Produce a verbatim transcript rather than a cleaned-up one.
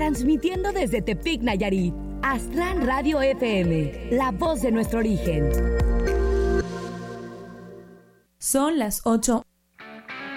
transmitiendo desde Tepic, Nayarit. Astran Radio F M, la voz de nuestro origen. Son las ocho